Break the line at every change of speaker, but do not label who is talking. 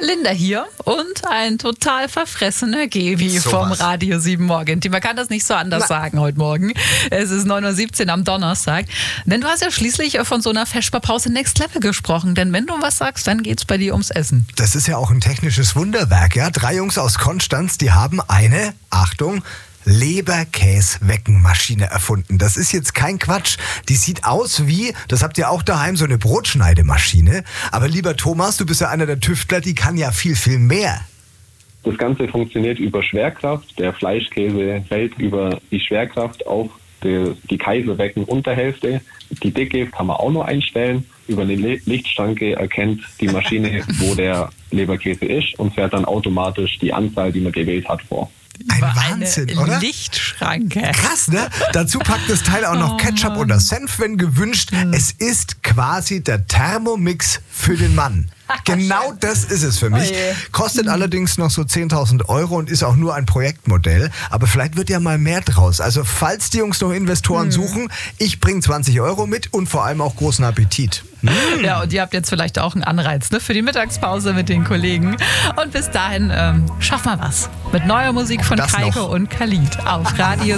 Linda hier und ein total verfressener Gebi vom Radio 7 Morgen. Man kann das nicht so anders sagen heute Morgen. Es ist 9.17 Uhr am Donnerstag. Denn du hast ja schließlich von so einer Vesperpause Next Level gesprochen. Denn wenn du was sagst, dann geht's bei dir ums Essen.
Das ist ja auch ein technisches Wunderwerk. Ja? 3 Jungs aus Konstanz, die haben eine, Achtung, Leberkäsweckenmaschine erfunden. Das ist jetzt kein Quatsch. Die sieht aus wie, das habt ihr auch daheim, so eine Brotschneidemaschine. Aber lieber Thomas, du bist ja einer der Tüftler, die kann ja viel, viel mehr.
Das Ganze funktioniert über Schwerkraft. Der Fleischkäse fällt über die Schwerkraft auf die Kaiserwecken-Unterhälfte. Die Dicke kann man auch noch einstellen. Über eine Lichtschranke erkennt die Maschine, wo der Leberkäse ist und fährt dann automatisch die Anzahl, die man gewählt hat, vor.
Ein Wahnsinn,
eine
oder?
Lichtschranke.
Krass, ne? Dazu packt das Teil auch noch Ketchup oder Senf, wenn gewünscht. Es ist quasi der Thermomix für den Mann. Genau das ist es für mich. Kostet allerdings noch so 10.000 € und ist auch nur ein Projektmodell. Aber vielleicht wird ja mal mehr draus. Also falls die Jungs noch Investoren suchen, ich bringe 20 € mit und vor allem auch großen Appetit.
Ja, und ihr habt jetzt vielleicht auch einen Anreiz, ne, für die Mittagspause mit den Kollegen. Und bis dahin, schaff mal was. Mit neuer Musik von
Das
Kaiko
noch.
und Khalid auf Radio